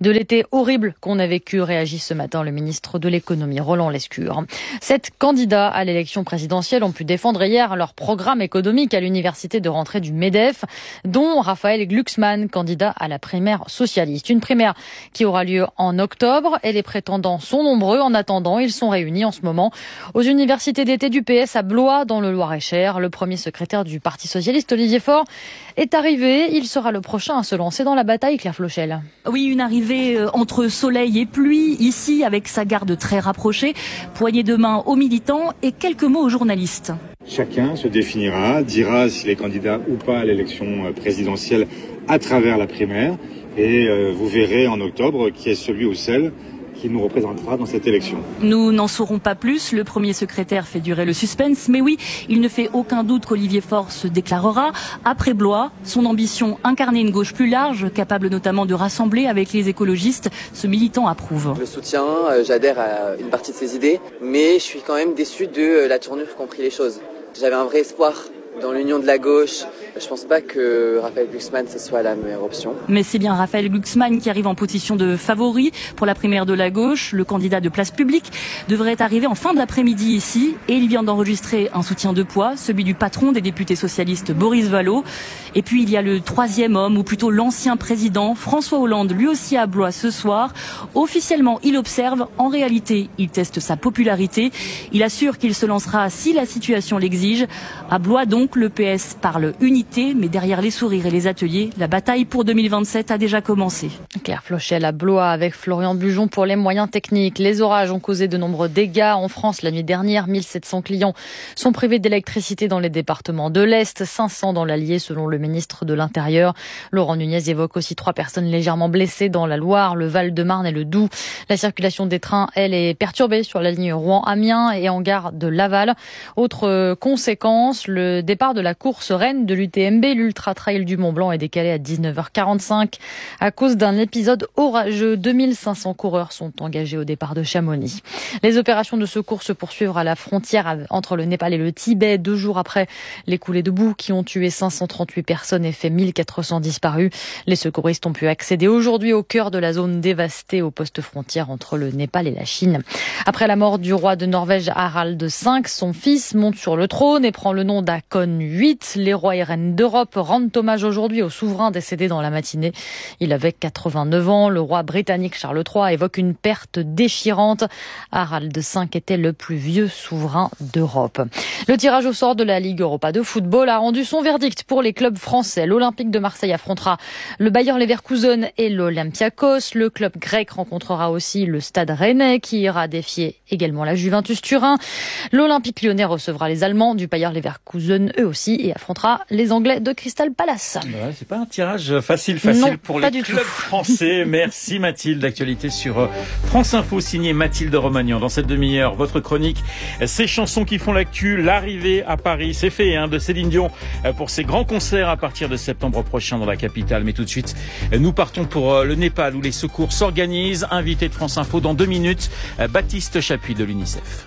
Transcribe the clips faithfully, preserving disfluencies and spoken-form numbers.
de l'été horrible qu'on a vécu, réagit ce matin le ministre de l'économie, Roland Lescure. Sept candidats à l'élection présidentielle ont pu défendre hier leur programme économique à l'université de rentrée du MEDEF, dont Raphaël Glucksmann, candidat à la primaire socialiste. Une primaire qui aura lieu en octobre et les prétendants sont nombreux. En attendant, ils sont réunis en ce moment aux universités d'été du P S à Blois, dans le Loir-et-Cher. Le premier secrétaire du Parti socialiste, Olivier Faure, est arrivé. Il sera le prochain à se lancer dans la bataille, Claire Flochel. Oui, une arrivée entre soleil et pluie, ici, avec sa garde très rapprochée, poignée de main aux militants et quelques mots aux journalistes. Chacun se définira, dira s'il est candidat ou pas à l'élection présidentielle à travers la primaire. Et euh, vous verrez en octobre qui est celui ou celle qui nous représentera dans cette élection. Nous n'en saurons pas plus. Le premier secrétaire fait durer le suspense. Mais oui, il ne fait aucun doute qu'Olivier Faure se déclarera. Après Blois, son ambition, incarner une gauche plus large, capable notamment de rassembler avec les écologistes, ce militant approuve. Je le soutiens, j'adhère à une partie de ses idées, mais je suis quand même déçu de la tournure qu'ont pris les choses. J'avais un vrai espoir dans l'union de la gauche. Je pense pas que Raphaël Glucksmann ce soit la meilleure option. Mais c'est bien Raphaël Glucksmann qui arrive en position de favori pour la primaire de la gauche. Le candidat de Place Publique devrait arriver en fin d'après-midi ici et il vient d'enregistrer un soutien de poids, celui du patron des députés socialistes Boris Vallaud. Et puis il y a le troisième homme, ou plutôt l'ancien président François Hollande, lui aussi à Blois ce soir. Officiellement, il observe. En réalité, il teste sa popularité. Il assure qu'il se lancera si la situation l'exige. À Blois donc, le P S parle unité, mais derrière les sourires et les ateliers, la bataille pour deux mille vingt-sept a déjà commencé. Claire Flochel à Blois avec Florian Bujon pour les moyens techniques. Les orages ont causé de nombreux dégâts en France la nuit dernière. mille sept cents clients sont privés d'électricité dans les départements de l'Est, cinq cents dans l'Allier selon le ministre de l'Intérieur. Laurent Nunez évoque aussi trois personnes légèrement blessées dans la Loire, le Val-de-Marne et le Doubs. La circulation des trains, elle, est perturbée sur la ligne Rouen-Amiens et en gare de Laval. Autre conséquence, le départ de la course reine de l'U T M B, l'Ultra Trail du Mont-Blanc, est décalé à dix-neuf heures quarante-cinq à cause d'un épisode orageux. deux mille cinq cents coureurs sont engagés au départ de Chamonix. Les opérations de secours se poursuivent à la frontière entre le Népal et le Tibet, deux jours après les coulées de boue qui ont tué cinq cent trente-huit personnes et fait mille quatre cents disparus. Les secouristes ont pu accéder aujourd'hui au cœur de la zone dévastée, au poste frontière entre le Népal et la Chine. Après la mort du roi de Norvège Harald cinq, son fils monte sur le trône et prend le nom d'Haakon huit. Les rois et reines d'Europe rendent hommage aujourd'hui au souverain décédé dans la matinée. Il avait quatre-vingt-neuf ans. Le roi britannique Charles trois évoque une perte déchirante. Harald cinq était le plus vieux souverain d'Europe. Le tirage au sort de la Ligue Europa de football a rendu son verdict pour les clubs français. L'Olympique de Marseille affrontera le Bayer Leverkusen et l'Olympiakos. Le club grec rencontrera aussi le Stade Rennais qui ira défier également la Juventus Turin. L'Olympique lyonnais recevra les Allemands du Bayer Leverkusen eux aussi et affrontera les Anglais de Crystal Palace. Ouais, c'est pas un tirage facile facile non, pour les clubs français. Merci Mathilde. D'actualité sur France Info signée Mathilde Romagnan. Dans cette demi-heure, votre chronique, ces chansons qui font l'actu, l'arrivée à Paris, c'est fait hein, de Céline Dion pour ses grands concerts à partir de septembre prochain dans la capitale. Mais tout de suite, nous partons pour le Népal où les secours s'organisent. Invité de France Info dans deux minutes, Baptiste Chapuis de l'UNICEF.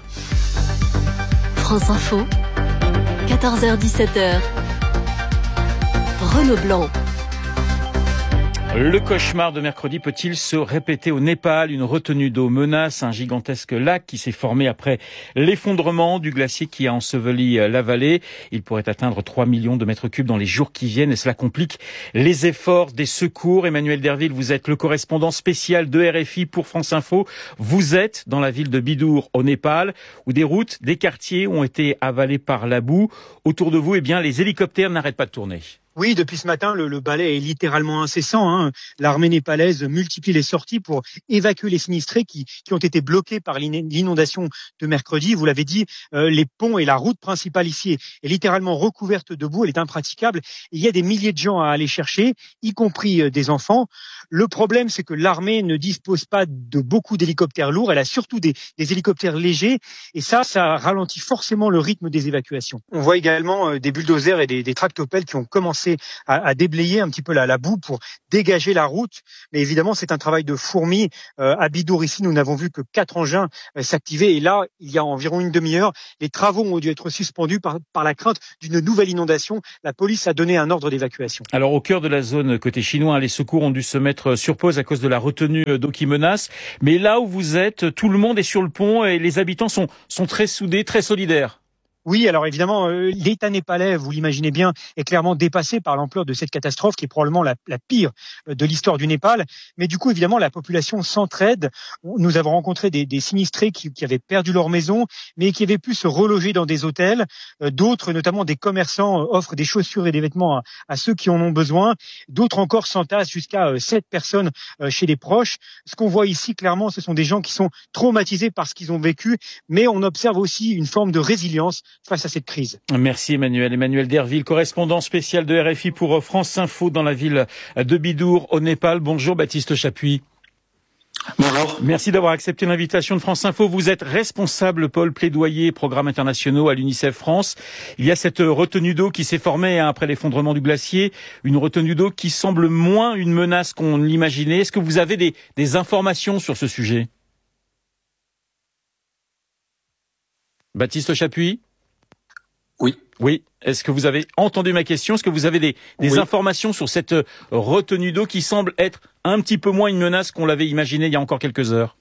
France Info, quatorze heures dix-sept heures. Renaud Blanc. Le cauchemar de mercredi peut-il se répéter au Népal? Une retenue d'eau menace un gigantesque lac qui s'est formé après l'effondrement du glacier qui a enseveli la vallée. Il pourrait atteindre trois millions de mètres cubes dans les jours qui viennent et cela complique les efforts des secours. Emmanuel Derville, vous êtes le correspondant spécial de R F I pour France Info. Vous êtes dans la ville de Bidour au Népal où des routes, des quartiers ont été avalés par la boue. Autour de vous, eh bien, les hélicoptères n'arrêtent pas de tourner. Oui, depuis ce matin, le, le balai est littéralement incessant. Hein. L'armée népalaise multiplie les sorties pour évacuer les sinistrés qui, qui ont été bloqués par l'inondation de mercredi. Vous l'avez dit, euh, les ponts et la route principale ici est, est littéralement recouverte de boue. Elle est impraticable. Il y a des milliers de gens à aller chercher, y compris euh, des enfants. Le problème, c'est que l'armée ne dispose pas de beaucoup d'hélicoptères lourds. Elle a surtout des, des hélicoptères légers. Et ça, ça ralentit forcément le rythme des évacuations. On voit également euh, des bulldozers et des, des tractopelles qui ont commencé commencé à, à déblayer un petit peu la, la boue pour dégager la route. Mais évidemment, c'est un travail de fourmi. Euh, à Bidour, ici, nous n'avons vu que quatre engins euh, s'activer. Et là, il y a environ une demi-heure, les travaux ont dû être suspendus par, par la crainte d'une nouvelle inondation. La police a donné un ordre d'évacuation. Alors, au cœur de la zone côté chinois, les secours ont dû se mettre sur pause à cause de la retenue d'eau qui menace. Mais là où vous êtes, tout le monde est sur le pont et les habitants sont, sont très soudés, très solidaires. Oui, alors évidemment, euh, l'État népalais, vous l'imaginez bien, est clairement dépassé par l'ampleur de cette catastrophe qui est probablement la, la pire de l'histoire du Népal. Mais du coup, évidemment, la population s'entraide. Nous avons rencontré des, des sinistrés qui, qui avaient perdu leur maison, mais qui avaient pu se reloger dans des hôtels. Euh, d'autres, notamment des commerçants, euh, offrent des chaussures et des vêtements à, à ceux qui en ont besoin. D'autres encore s'entassent jusqu'à euh, sept personnes euh, chez les proches. Ce qu'on voit ici, clairement, ce sont des gens qui sont traumatisés par ce qu'ils ont vécu, mais on observe aussi une forme de résilience face à cette crise. Merci Emmanuel. Emmanuel Derville, correspondant spécial de R F I pour France Info dans la ville de Bidour au Népal. Bonjour Baptiste Chapuis. Bonjour. Merci d'avoir accepté l'invitation de France Info. Vous êtes responsable pôle plaidoyer programmes internationaux à l'UNICEF France. Il y a cette retenue d'eau qui s'est formée après l'effondrement du glacier, une retenue d'eau qui semble moins une menace qu'on l'imaginait. Est-ce que vous avez des, des informations sur ce sujet? Baptiste Chapuis? Oui. Oui. Est-ce que vous avez entendu ma question? Est-ce que vous avez des, des oui. informations sur cette retenue d'eau qui semble être un petit peu moins une menace qu'on l'avait imaginé il y a encore quelques heures?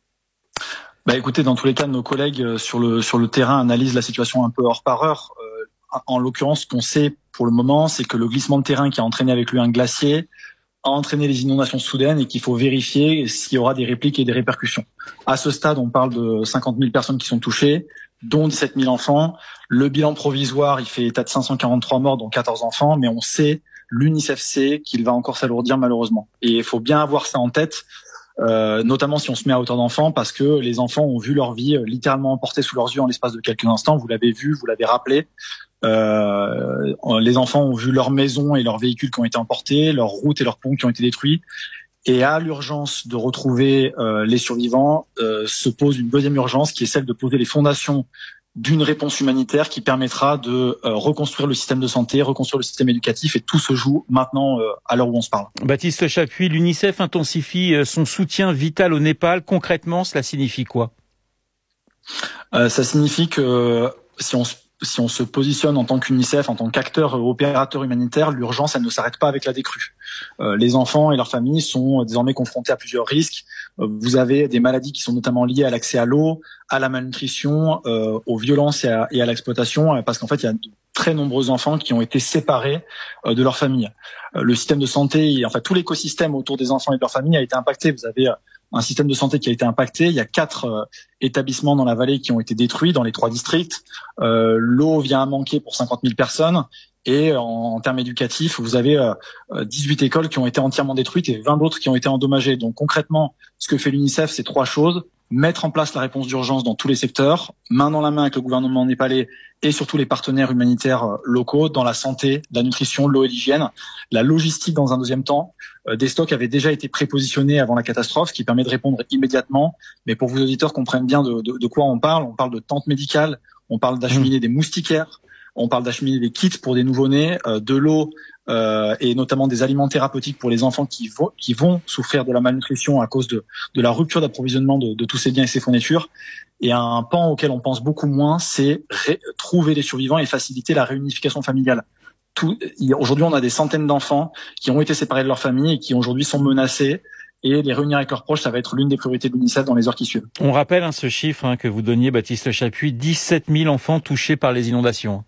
Bah écoutez, dans tous les cas, nos collègues sur le sur le terrain analysent la situation un peu heure par heure. Euh, en l'occurrence, ce qu'on sait pour le moment, c'est que le glissement de terrain qui a entraîné avec lui un glacier a entraîné les inondations soudaines et qu'il faut vérifier s'il y aura des répliques et des répercussions. À ce stade, on parle de cinquante mille personnes qui sont touchées, dont dix-sept mille enfants. Le bilan provisoire, il fait état de cinq cent quarante-trois morts, dont quatorze enfants, mais on sait, l'UNICEF sait qu'il va encore s'alourdir malheureusement. Et il faut bien avoir ça en tête, euh, notamment si on se met à hauteur d'enfants, parce que les enfants ont vu leur vie littéralement emportée sous leurs yeux en l'espace de quelques instants. Vous l'avez vu, vous l'avez rappelé. Euh, les enfants ont vu leurs maisons et leurs véhicules qui ont été emportés, leurs routes et leurs ponts qui ont été détruits. Et à l'urgence de retrouver euh, les survivants, euh, se pose une deuxième urgence qui est celle de poser les fondations d'une réponse humanitaire qui permettra de euh, reconstruire le système de santé, reconstruire le système éducatif, et tout se joue maintenant euh, à l'heure où on se parle. Baptiste Chapuis, l'UNICEF intensifie son soutien vital au Népal. Concrètement, cela signifie quoi? euh, Ça signifie que si on se Si on se positionne en tant qu'UNICEF, en tant qu'acteur opérateur humanitaire, l'urgence, elle ne s'arrête pas avec la décrue. Euh, les enfants et leurs familles sont désormais confrontés à plusieurs risques. Euh, vous avez des maladies qui sont notamment liées à l'accès à l'eau, à la malnutrition, euh, aux violences et à, et à l'exploitation, euh, parce qu'en fait, il y a de très nombreux enfants qui ont été séparés euh, de leur famille. Euh, le système de santé, et, en fait, tout l'écosystème autour des enfants et de leur famille a été impacté. Vous avez euh, un système de santé qui a été impacté. Il y a quatre euh, établissements dans la vallée qui ont été détruits dans les trois districts. Euh, l'eau vient à manquer pour cinquante mille personnes. Et en, en termes éducatifs, vous avez euh, dix-huit écoles qui ont été entièrement détruites et vingt d'autres qui ont été endommagées. Donc concrètement, ce que fait l'UNICEF, c'est trois choses. Mettre en place la réponse d'urgence dans tous les secteurs, main dans la main avec le gouvernement népalais et surtout les partenaires humanitaires locaux dans la santé, la nutrition, l'eau et l'hygiène. La logistique dans un deuxième temps. Euh, des stocks avaient déjà été prépositionnés avant la catastrophe, ce qui permet de répondre immédiatement. Mais pour que vos auditeurs comprennent bien de, de, de quoi on parle, on parle de tentes médicales, on parle d'acheminer mmh. des moustiquaires, on parle d'acheminer des kits pour des nouveau-nés, euh, de l'eau euh, et notamment des aliments thérapeutiques pour les enfants qui, vo- qui vont souffrir de la malnutrition à cause de, de la rupture d'approvisionnement de, de tous ces biens et ces fournitures. Et un pan auquel on pense beaucoup moins, c'est ré- trouver les survivants et faciliter la réunification familiale. Tout, aujourd'hui, on a des centaines d'enfants qui ont été séparés de leur famille et qui aujourd'hui sont menacés. Et les réunir avec leurs proches, ça va être l'une des priorités de l'UNICEF dans les heures qui suivent. On rappelle hein, ce chiffre hein, que vous donniez, Baptiste Chapuis, dix-sept mille enfants touchés par les inondations.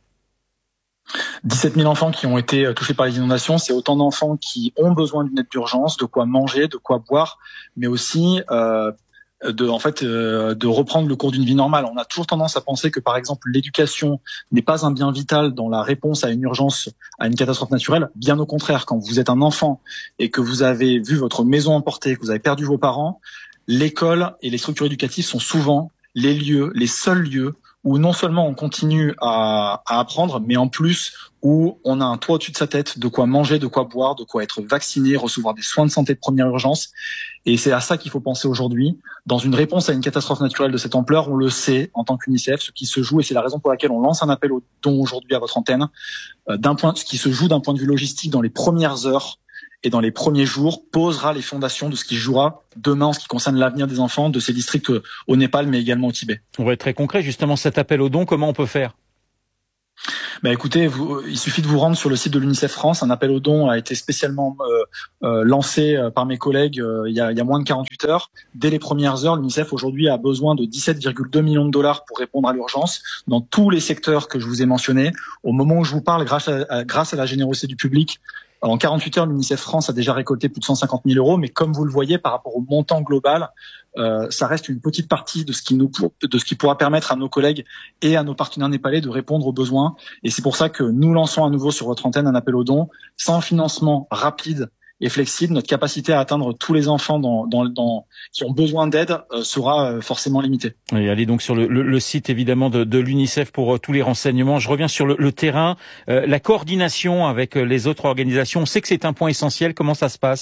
dix-sept mille enfants qui ont été touchés par les inondations, c'est autant d'enfants qui ont besoin d'une aide d'urgence, de quoi manger, de quoi boire, mais aussi euh, de, en fait, euh, de reprendre le cours d'une vie normale. On a toujours tendance à penser que, par exemple, l'éducation n'est pas un bien vital dans la réponse à une urgence, à une catastrophe naturelle. Bien au contraire, quand vous êtes un enfant et que vous avez vu votre maison emportée, que vous avez perdu vos parents, l'école et les structures éducatives sont souvent les lieux, les seuls lieux où non seulement on continue à, à apprendre, mais en plus où on a un toit au-dessus de sa tête, de quoi manger, de quoi boire, de quoi être vacciné, recevoir des soins de santé de première urgence. Et c'est à ça qu'il faut penser aujourd'hui. Dans une réponse à une catastrophe naturelle de cette ampleur, on le sait en tant qu'UNICEF, ce qui se joue, et c'est la raison pour laquelle on lance un appel au don aujourd'hui à votre antenne, euh, d'un point, ce qui se joue d'un point de vue logistique dans les premières heures et dans les premiers jours, posera les fondations de ce qui jouera demain en ce qui concerne l'avenir des enfants de ces districts au Népal, mais également au Tibet. On va être très concret, justement, cet appel au don, comment on peut faire ? Bah écoutez, vous, il suffit de vous rendre sur le site de l'UNICEF France. Un appel aux dons a été spécialement euh, euh, lancé par mes collègues euh, il, y a, il y a moins de quarante-huit heures. Dès les premières heures, l'UNICEF aujourd'hui a besoin de dix-sept virgule deux millions de dollars pour répondre à l'urgence dans tous les secteurs que je vous ai mentionnés. Au moment où je vous parle, grâce à, à, grâce à la générosité du public, en quarante-huit heures, l'UNICEF France a déjà récolté plus de cent cinquante mille euros, mais comme vous le voyez, par rapport au montant global, euh, ça reste une petite partie de ce qui nous, de ce qui pourra permettre à nos collègues et à nos partenaires népalais de répondre aux besoins. Et c'est pour ça que nous lançons à nouveau sur votre antenne un appel aux dons. Sans financement rapide et flexible, notre capacité à atteindre tous les enfants dans, dans, dans, qui ont besoin d'aide euh, sera euh, forcément limitée. Et allez donc sur le, le, le site évidemment de, de l'UNICEF pour euh, tous les renseignements. Je reviens sur le, le terrain, euh, la coordination avec euh, les autres organisations. On sait que c'est un point essentiel. Comment ça se passe ?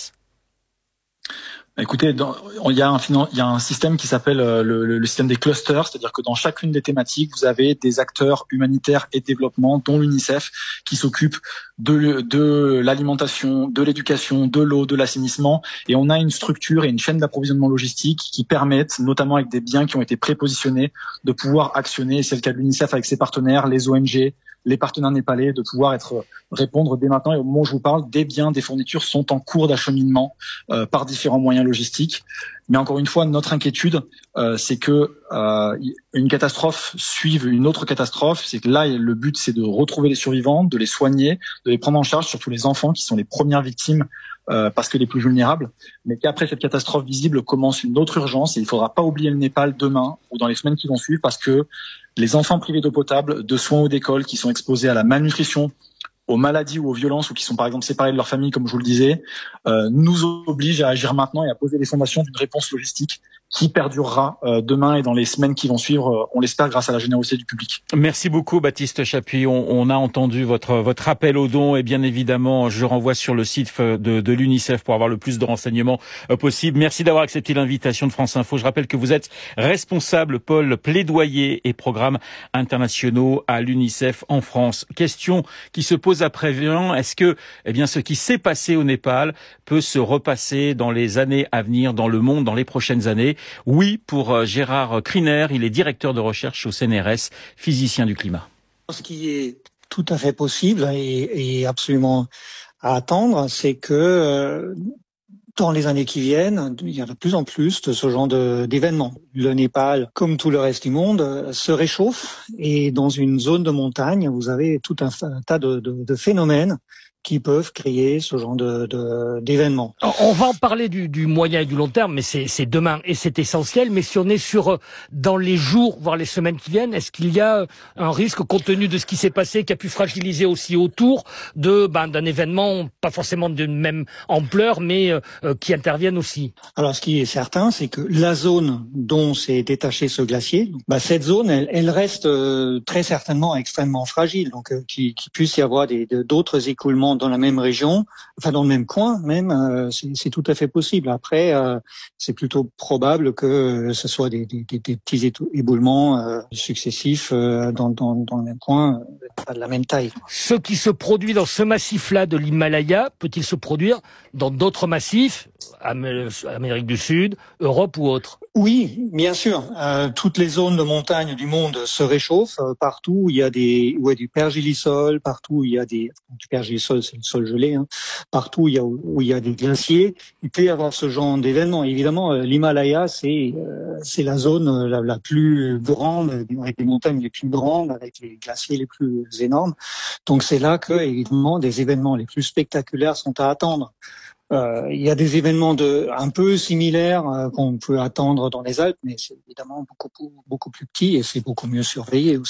Écoutez, dans, il y a un il y a un système qui s'appelle le, le, le système des clusters, c'est-à-dire que dans chacune des thématiques, vous avez des acteurs humanitaires et de développement, dont l'UNICEF, qui s'occupe de, de l'alimentation, de l'éducation, de l'eau, de l'assainissement, et on a une structure et une chaîne d'approvisionnement logistique qui permettent, notamment avec des biens qui ont été prépositionnés, de pouvoir actionner. Et c'est le cas de l'UNICEF avec ses partenaires, les O N G, les partenaires népalais, de pouvoir être répondre dès maintenant. Et au moment où je vous parle, des biens, des fournitures sont en cours d'acheminement euh, par différents moyens logistiques. Mais encore une fois, notre inquiétude, euh, c'est que euh, une catastrophe suive une autre catastrophe. C'est que là, le but, c'est de retrouver les survivants, de les soigner, de les prendre en charge, surtout les enfants qui sont les premières victimes euh, parce que les plus vulnérables. Mais qu'après cette catastrophe visible commence une autre urgence, et il ne faudra pas oublier le Népal demain ou dans les semaines qui vont suivre, parce que les enfants privés d'eau potable, de soins ou d'école, qui sont exposés à la malnutrition, aux maladies ou aux violences, ou qui sont par exemple séparés de leur famille, comme je vous le disais, euh, nous obligent à agir maintenant et à poser les fondations d'une réponse logistique qui perdurera euh, demain et dans les semaines qui vont suivre, euh, on l'espère, grâce à la générosité du public. Merci beaucoup Baptiste Chapuis. On, on a entendu votre votre appel aux dons, et bien évidemment, je renvoie sur le site de, de l'UNICEF pour avoir le plus de renseignements euh, possible. Merci d'avoir accepté l'invitation de France Info. Je rappelle que vous êtes responsable pôle plaidoyer et programmes internationaux à l'UNICEF en France. Question qui se pose à présent, est-ce que eh bien ce qui s'est passé au Népal peut se repasser dans les années à venir, dans le monde, dans les prochaines années? Oui, pour Gérard Kriner, il est directeur de recherche au C N R S, physicien du climat. Ce qui est tout à fait possible et, et absolument à attendre, c'est que euh, dans les années qui viennent, il y a de plus en plus de ce genre de, d'événements. Le Népal, comme tout le reste du monde, se réchauffe, et dans une zone de montagne, vous avez tout un, un tas de, de, de phénomènes qui peuvent créer ce genre de, de d'événements. On va en parler du, du moyen et du long terme, mais c'est, c'est demain et c'est essentiel. Mais si on est sur dans les jours, voire les semaines qui viennent, est-ce qu'il y a un risque, compte tenu de ce qui s'est passé, qui a pu fragiliser aussi autour de ben, d'un événement pas forcément de même ampleur, mais euh, qui intervienne aussi? Alors, ce qui est certain, c'est que la zone dont s'est détaché ce glacier, bah, cette zone, elle, elle reste euh, très certainement extrêmement fragile. Donc, euh, qu'il, qu'il puisse y avoir des, de, d'autres écoulements dans la même région, enfin dans le même coin même, euh, c'est, c'est tout à fait possible. Après, euh, c'est plutôt probable que ce soit des, des, des, des petits éboulements euh, successifs euh, dans, dans, dans le même coin, euh, pas de la même taille. Ce qui se produit dans ce massif-là de l'Himalaya peut-il se produire dans d'autres massifs, Amérique du Sud, Europe ou autre? Oui, bien sûr. Euh, toutes les zones de montagne du monde se réchauffent. Euh, partout où il y a des, où il y a du pergélisol, partout où il y a des, du pergélisol, c'est le sol gelé. Hein. Partout où il y a, où il y a des glaciers, il peut y avoir ce genre d'événements. Évidemment, euh, l'Himalaya, c'est, euh, c'est la zone la, la plus grande, avec les montagnes les plus grandes, avec les glaciers les plus énormes. Donc c'est là que, évidemment, des événements les plus spectaculaires sont à attendre. Euh, il y a des événements de un peu similaires euh, qu'on peut attendre dans les Alpes, mais c'est évidemment beaucoup beaucoup plus petit et c'est beaucoup mieux surveillé aussi.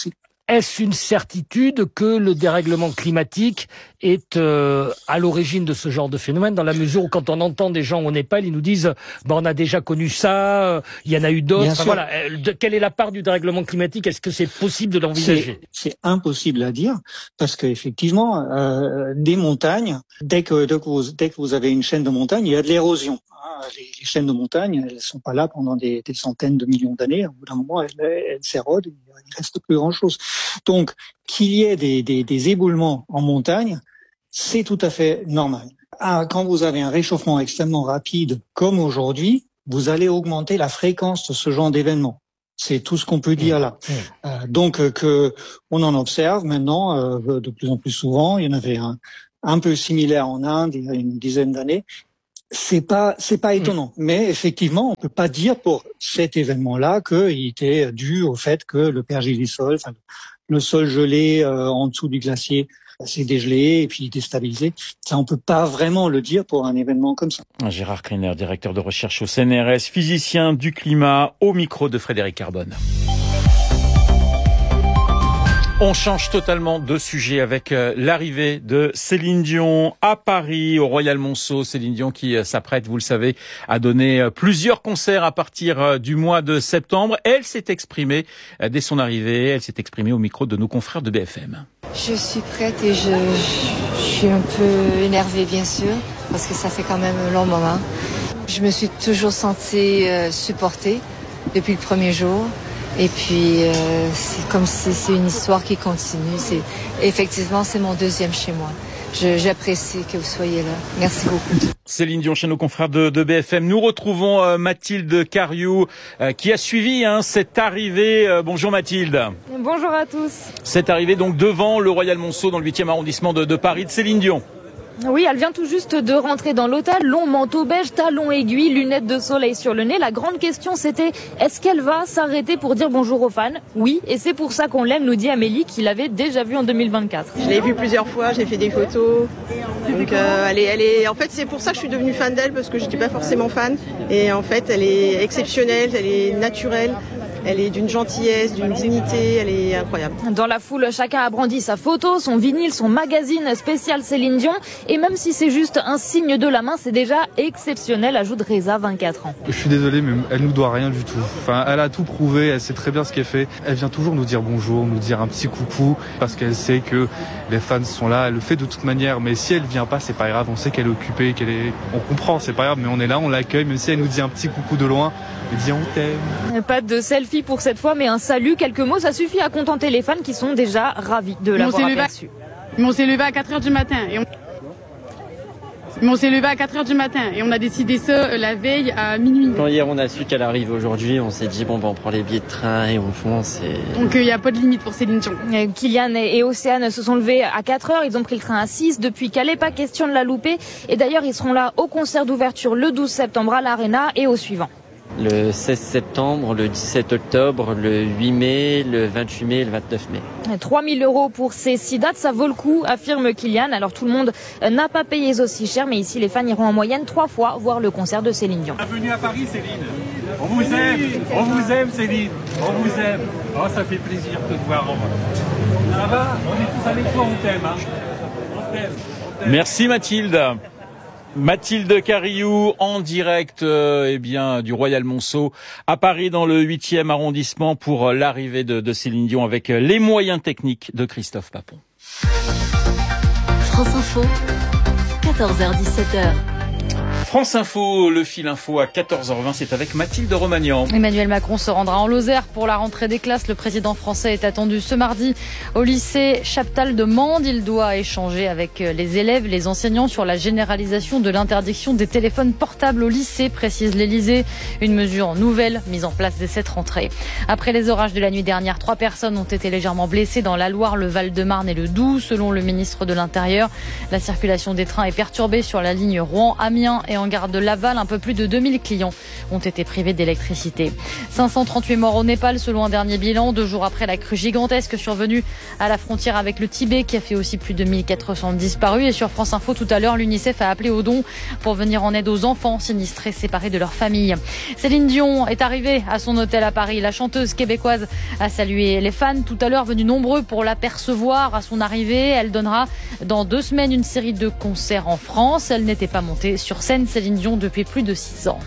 est-ce une certitude que le dérèglement climatique est euh, à l'origine de ce genre de phénomène, dans la mesure où quand on entend des gens au Népal, ils nous disent bah, on a déjà connu ça, euh, il y en a eu d'autres. Enfin, voilà. Euh, de, quelle est la part du dérèglement climatique? Est-ce que c'est possible de l'envisager? C'est, c'est impossible à dire parce qu'effectivement, euh, des montagnes, dès que, dès, que vous, dès que vous avez une chaîne de montagnes, il y a de l'érosion. Les, les chaînes de montagne, elles sont pas là pendant des, des centaines de millions d'années. Au bout d'un moment, elles, elles s'érodent, il reste plus grand-chose. Donc, qu'il y ait des, des, des éboulements en montagne, c'est tout à fait normal. Ah, quand vous avez un réchauffement extrêmement rapide, comme aujourd'hui, vous allez augmenter la fréquence de ce genre d'événements. C'est tout ce qu'on peut dire là. Mmh. Euh, donc, euh, que on en observe maintenant euh, de plus en plus souvent. Il y en avait un, un peu similaire en Inde il y a une dizaine d'années. C'est pas, c'est pas étonnant. Mmh. Mais effectivement, on peut pas dire pour cet événement-là qu'il était dû au fait que le pergélisol, enfin, le sol gelé euh, en dessous du glacier s'est dégelé et puis déstabilisé. Ça, on peut pas vraiment le dire pour un événement comme ça. Gérard Kreiner, directeur de recherche au C N R S, physicien du climat, au micro de Frédéric Carbone. On change totalement de sujet avec l'arrivée de Céline Dion à Paris, au Royal Monceau. Céline Dion qui s'apprête, vous le savez, à donner plusieurs concerts à partir du mois de septembre. Elle s'est exprimée dès son arrivée, elle s'est exprimée au micro de nos confrères de B F M. Je suis prête et je, je suis un peu énervée, bien sûr, parce que ça fait quand même un long moment. Je me suis toujours sentie euh, supportée depuis le premier jour. Et puis, euh, c'est comme si c'est une histoire qui continue. C'est, effectivement, c'est mon deuxième chez moi. Je, j'apprécie que vous soyez là. Merci beaucoup. Céline Dion chez nos confrères de, de B F M. Nous retrouvons euh, Mathilde Cariou euh, qui a suivi hein, cette arrivée. Euh, bonjour Mathilde. Bonjour à tous. Cette arrivée donc devant le Royal Monceau dans le huitième arrondissement de, de Paris de Céline Dion. Oui, elle vient tout juste de rentrer dans l'hôtel, long manteau beige, talons aiguilles, lunettes de soleil sur le nez. La grande question c'était, est-ce qu'elle va s'arrêter pour dire bonjour aux fans? Oui, et c'est pour ça qu'on l'aime, nous dit Amélie, qui l'avait déjà vue en deux mille vingt-quatre. Je l'ai vue plusieurs fois, j'ai fait des photos. Donc euh, elle est, elle est, en fait c'est pour ça que je suis devenue fan d'elle, parce que je n'étais pas forcément fan. Et en fait elle est exceptionnelle, elle est naturelle. Elle est d'une gentillesse, d'une dignité, elle est incroyable. Dans la foule, chacun a brandi sa photo, son vinyle, son magazine spécial Céline Dion. Et même si c'est juste un signe de la main, c'est déjà exceptionnel, ajoute Reza, vingt-quatre ans. Je suis désolé, mais elle nous doit rien du tout. Enfin, elle a tout prouvé, elle sait très bien ce qu'elle fait. Elle vient toujours nous dire bonjour, nous dire un petit coucou, parce qu'elle sait que les fans sont là. Elle le fait de toute manière, mais si elle vient pas, c'est pas grave. On sait qu'elle est occupée, qu'elle est... On comprend, c'est pas grave, mais on est là, on l'accueille. Même si elle nous dit un petit coucou de loin, elle dit on t'aime. Pas de selfie pour cette fois, mais un salut, quelques mots, ça suffit à contenter les fans qui sont déjà ravis de l'avoir aperçu. Mais on s'est levé à quatre heures du matin et on... Mais on s'est levé à quatre heures du matin et on a décidé ça la veille à minuit. Quand hier on a su qu'elle arrive aujourd'hui, on s'est dit bon ben on prend les billets de train et on fonce. Et... Donc il euh, n'y a pas de limite pour Céline Dion. Euh, Kylian et Océane se sont levés à quatre heures, ils ont pris le train à six depuis Calais, pas question de la louper. Et d'ailleurs ils seront là au concert d'ouverture le douze septembre à l'Arena et au suivant. Le seize septembre, le dix-sept octobre, le huit mai, le vingt-huit mai et le vingt-neuf mai. trois mille euros pour ces six dates, ça vaut le coup, affirme Kylian. Alors tout le monde n'a pas payé aussi cher, mais ici les fans iront en moyenne trois fois voir le concert de Céline Dion. Bienvenue à Paris Céline. On vous aime, on vous aime Céline, on vous aime. Oh ça fait plaisir de te voir. Ça va, on est tous avec toi, on t'aime. Hein. On t'aime, on t'aime. Merci Mathilde. Mathilde Cariou en direct euh, eh bien du Royal Monceau à Paris dans le huitième arrondissement pour l'arrivée de, de Céline Dion avec les moyens techniques de Christophe Papon. France Info, quatorze heures dix-sept heures. France Info, le fil info à quatorze heures vingt, c'est avec Mathilde Romagnan. Emmanuel Macron se rendra en Lozère pour la rentrée des classes. Le président français est attendu ce mardi au lycée Chaptal de Mende. Il doit échanger avec les élèves, les enseignants sur la généralisation de l'interdiction des téléphones portables au lycée, précise l'Élysée. Une mesure nouvelle mise en place dès cette rentrée. Après les orages de la nuit dernière, trois personnes ont été légèrement blessées dans la Loire, le Val-de-Marne et le Doubs, selon le ministre de l'Intérieur. La circulation des trains est perturbée sur la ligne Rouen-Amiens et en gare de Laval, un peu plus de deux mille clients ont été privés d'électricité. cinq cent trente-huit morts au Népal selon un dernier bilan, deux jours après la crue gigantesque survenue à la frontière avec le Tibet qui a fait aussi plus de mille quatre cents disparus. Et sur France Info tout à l'heure, l'UNICEF a appelé au don pour venir en aide aux enfants sinistrés séparés de leur famille. Céline Dion est arrivée à son hôtel à Paris. La chanteuse québécoise a salué les fans tout à l'heure venus nombreux pour l'apercevoir à son arrivée. Elle donnera dans deux semaines une série de concerts en France. Elle n'était pas montée sur scène, Céline Dion, depuis plus de six ans.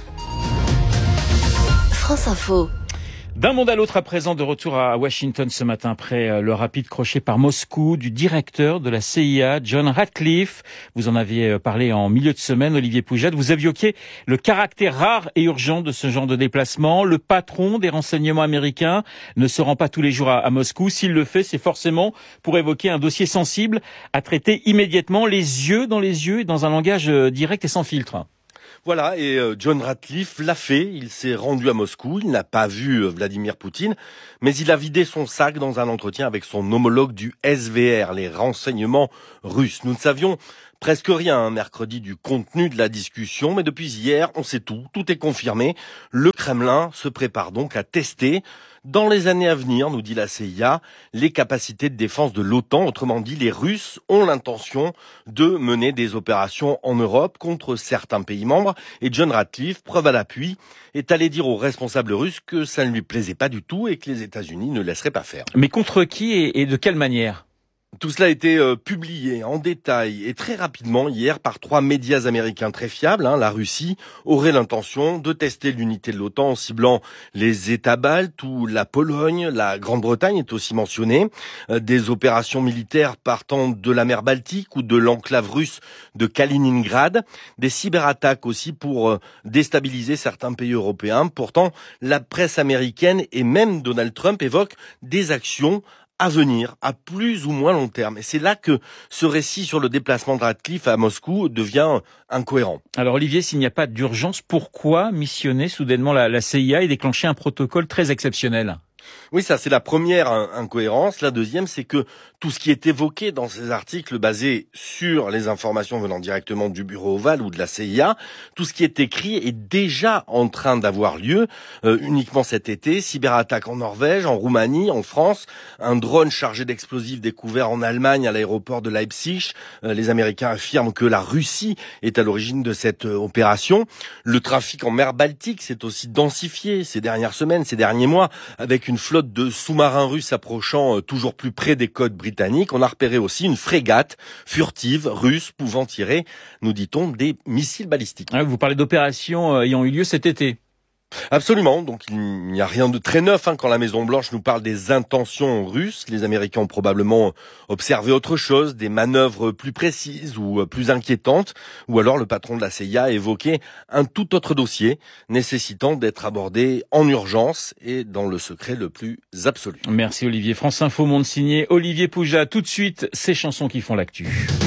France Info. D'un monde à l'autre à présent, de retour à Washington ce matin après le rapide crochet par Moscou du directeur de la C I A, John Ratcliffe. Vous en aviez parlé en milieu de semaine, Olivier Poujade. Vous évoquiez le caractère rare et urgent de ce genre de déplacement. Le patron des renseignements américains ne se rend pas tous les jours à, à Moscou. S'il le fait, c'est forcément pour évoquer un dossier sensible à traiter immédiatement, les yeux dans les yeux et dans un langage direct et sans filtre. Voilà, et John Ratcliffe l'a fait, il s'est rendu à Moscou, il n'a pas vu Vladimir Poutine, mais il a vidé son sac dans un entretien avec son homologue du S V R, les renseignements russes. Nous ne savions presque rien hein, mercredi du contenu de la discussion, mais depuis hier, on sait tout, tout est confirmé. Le Kremlin se prépare donc à tester, dans les années à venir, nous dit la C I A, les capacités de défense de l'OTAN. Autrement dit, les Russes ont l'intention de mener des opérations en Europe contre certains pays membres. Et John Ratcliffe, preuve à l'appui, est allé dire aux responsables russes que ça ne lui plaisait pas du tout et que les États-Unis ne laisseraient pas faire. Mais contre qui et de quelle manière ? Tout cela a été euh, publié en détail et très rapidement hier par trois médias américains très fiables. Hein. La Russie aurait l'intention de tester l'unité de l'OTAN en ciblant les États baltes ou la Pologne. La Grande-Bretagne est aussi mentionnée. Euh, des opérations militaires partant de la mer Baltique ou de l'enclave russe de Kaliningrad. Des cyberattaques aussi pour euh, déstabiliser certains pays européens. Pourtant, la presse américaine et même Donald Trump évoquent des actions à venir, à plus ou moins long terme. Et c'est là que ce récit sur le déplacement de Ratcliffe à Moscou devient incohérent. Alors Olivier, s'il n'y a pas d'urgence, pourquoi missionner soudainement la, la C I A et déclencher un protocole très exceptionnel ? Oui, ça c'est la première incohérence. La deuxième, c'est que tout ce qui est évoqué dans ces articles basés sur les informations venant directement du bureau ovale ou de la C I A, tout ce qui est écrit est déjà en train d'avoir lieu euh, uniquement cet été. Cyberattaque en Norvège, en Roumanie, en France, un drone chargé d'explosifs découvert en Allemagne à l'aéroport de Leipzig. Euh, les Américains affirment que la Russie est à l'origine de cette euh, opération. Le trafic en mer Baltique s'est aussi densifié ces dernières semaines, ces derniers mois, avec une flotte de sous-marins russes approchant euh, toujours plus près des côtes britanniques. On a repéré aussi une frégate furtive russe pouvant tirer, nous dit-on, des missiles balistiques. Ah, vous parlez d'opérations ayant eu lieu cet été. Absolument, donc il n'y a rien de très neuf hein, quand la Maison-Blanche nous parle des intentions russes. Les Américains ont probablement observé autre chose, des manœuvres plus précises ou plus inquiétantes, ou alors le patron de la C I A a évoqué un tout autre dossier nécessitant d'être abordé en urgence et dans le secret le plus absolu. Merci Olivier. France Info, monde signé Olivier Poujade. Tout de suite, ces chansons qui font l'actu.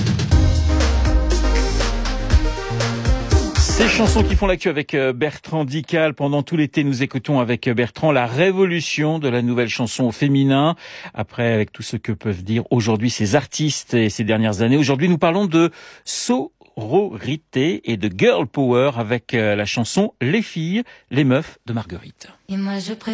Ces chansons qui font l'actu avec Bertrand Dical. Pendant tout l'été, nous écoutons avec Bertrand la révolution de la nouvelle chanson au féminin. Après, avec tout ce que peuvent dire aujourd'hui ces artistes et ces dernières années. Aujourd'hui, nous parlons de sororité et de girl power avec la chanson Les filles, les meufs de Marguerite. Et moi, je